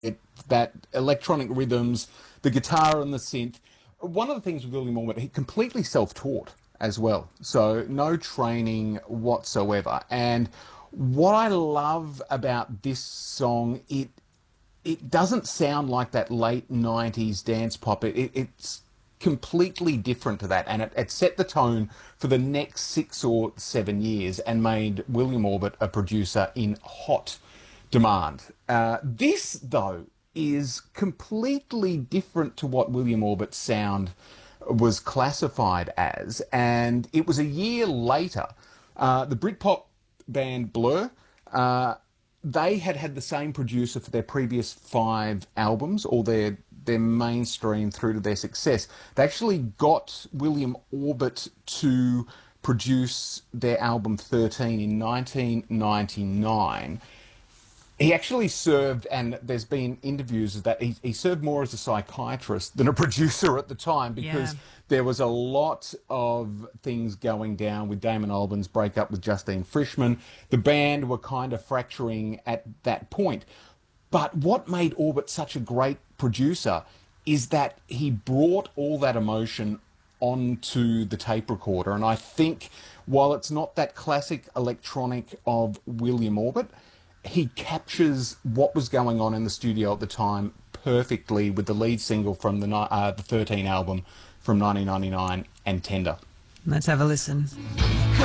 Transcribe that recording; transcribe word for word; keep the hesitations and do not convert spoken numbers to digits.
it, that electronic rhythms, the guitar and the synth. One of the things with William Orbit, he completely self-taught as well, so no training whatsoever. And what I love about this song, it it doesn't sound like that late nineties dance pop. It, it, it's completely different to that, and it, it set the tone for the next six or seven years and made William Orbit a producer in hot demand. Uh, this, though, is completely different to what William Orbit's sound was classified as, and it was a year later. Uh, the Britpop band Blur, uh, they had had the same producer for their previous five albums, or their their mainstream through to their success. They actually got William Orbit to produce their album thirteen in nineteen ninety-nine. He actually served, and there's been interviews that he, he served more as a psychiatrist than a producer at the time, Yeah. because there was a lot of things going down with Damon Albarn's breakup with Justine Frischman. The band were kind of fracturing at that point. But what made Orbit such a great producer is that he brought all that emotion onto the tape recorder. And I think while it's not that classic electronic of William Orbit, he captures what was going on in the studio at the time perfectly with the lead single from the uh, the thirteen album from nineteen ninety-nine and Tender. Let's have a listen.